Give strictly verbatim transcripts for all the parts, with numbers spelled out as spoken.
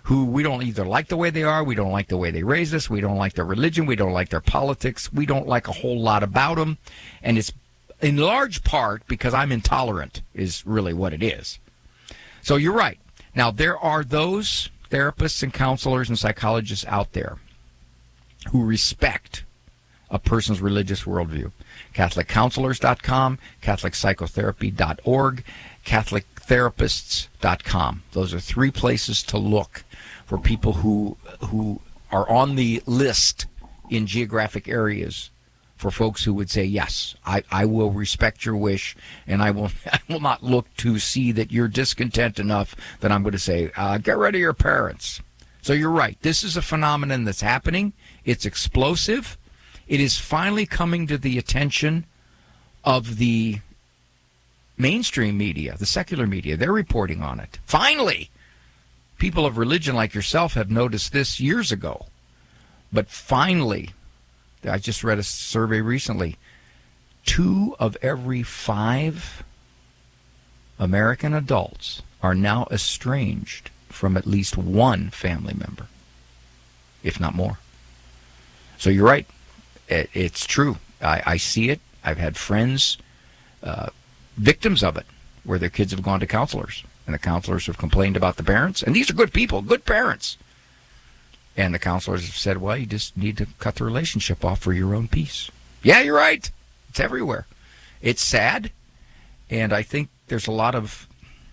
who we don't either like the way they are, we don't like the way they raise us, we don't like their religion, we don't like their politics, we don't like a whole lot about them. And it's in large part because I'm intolerant is really what it is. So you're right. Now, there are those therapists and counselors and psychologists out there who respect a person's religious worldview. Catholic Counselors dot com, Catholic Psychotherapy dot org, Catholic Therapists dot com. Those are three places to look for people who who are on the list in geographic areas for folks who would say, yes, I, I will respect your wish, and I will I will not look to see that you're discontent enough that I'm going to say, uh, get rid of your parents. So you're right. This is a phenomenon that's happening. It's explosive. It is finally coming to the attention of the mainstream media, the secular media. They're reporting on it. Finally, people of religion like yourself have noticed this years ago. But finally, I just read a survey recently, two of every five American adults are now estranged from at least one family member, if not more. So you're right. It, it's true. I, I see it. I've had friends, uh, victims of it, where their kids have gone to counselors, and the counselors have complained about the parents. And these are good people, good parents. And the counselors have said, well, you just need to cut the relationship off for your own peace. Yeah, you're right. It's everywhere. It's sad. And I think there's a lot of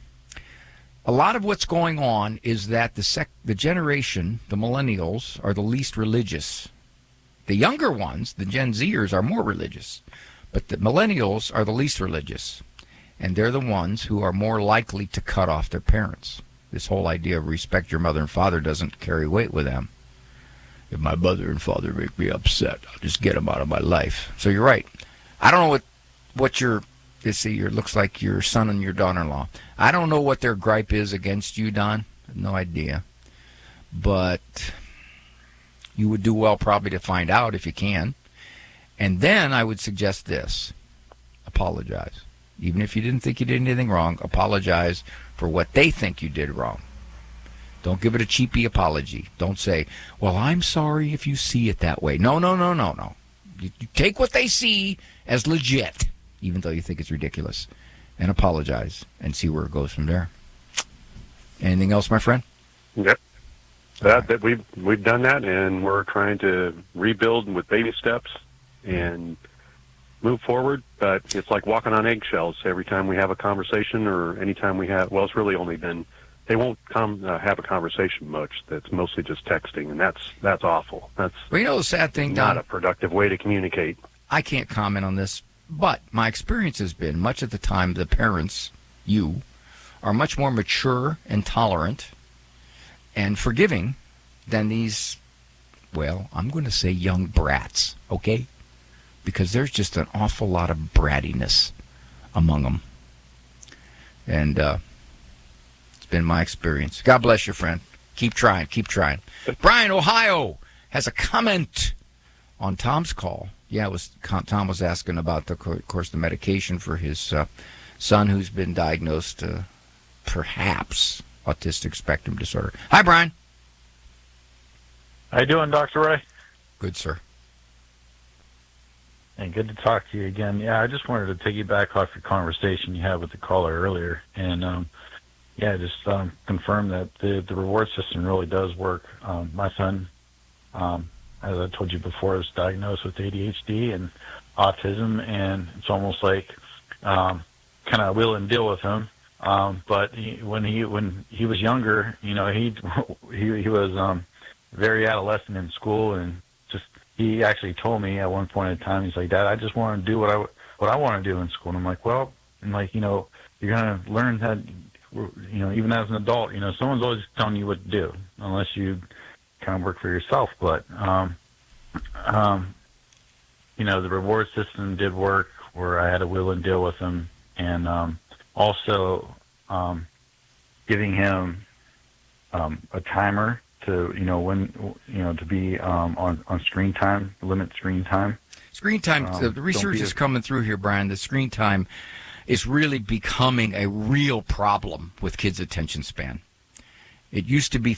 a lot of what's going on is that the sec, the generation, the millennials, are the least religious. The younger ones, the Gen Zers, are more religious. But the millennials are the least religious. And they're the ones who are more likely to cut off their parents. This whole idea of respect your mother and father doesn't carry weight with them. If my mother and father make me upset, I'll just get them out of my life. So you're right. I don't know what what your you see. Your looks like your son and your daughter-in-law. I don't know what their gripe is against you, Don. I have no idea. But you would do well probably to find out if you can. And then I would suggest this: apologize. Even if you didn't think you did anything wrong, apologize for what they think you did wrong. Don't give it a cheapy apology. Don't say, well, I'm sorry if you see it that way. No, no, no, no, no. You, you take what they see as legit, even though you think it's ridiculous, and apologize and see where it goes from there. Anything else, my friend? Yep. That, that we've, we've done that, and we're trying to rebuild with baby steps and move forward, but it's like walking on eggshells every time we have a conversation or anytime we have, well, it's really only been, they won't come uh, have a conversation much. That's mostly just texting, and that's that's awful. That's well, you know the sad thing, not Don, a productive way to communicate. I can't comment on this, but my experience has been much of the time the parents, you, are much more mature and tolerant and forgiving than these, well, I'm going to say young brats, okay? Because there's just an awful lot of brattiness among them. And uh, it's been my experience. God bless you, friend. Keep trying, keep trying. Brian, Ohio, has a comment on Tom's call. Yeah, it was Tom was asking about, the, of course, the medication for his uh, son who's been diagnosed, uh, perhaps, autistic spectrum disorder. Hi, Brian. How you doing, Doctor Ray? Good, sir. And good to talk to you again. Yeah, I just wanted to piggyback off your conversation you had with the caller earlier. And, um, yeah, just um, confirm that the, the reward system really does work. Um, my son, um, as I told you before, is diagnosed with A D H D and autism, and it's almost like um, kind of wheel and deal with him. Um, but he, when he when he was younger, you know, he he, he was um, very adolescent in school, and just he actually told me at one point in time, he's like, Dad, I just want to do what I what I want to do in school. And I'm like, well, I'm like, you know, you're gonna learn that, you know, even as an adult, you know, someone's always telling you what to do, unless you kind of work for yourself. But um, um, you know, the reward system did work, where I had to wheel and deal with him, and um, also um, giving him um, a timer to, you know, when, you know, to be um, on, on screen time, limit screen time. Screen time, Um, the research a- is coming through here, Brian. The screen time is really becoming a real problem with kids' attention span. It used to be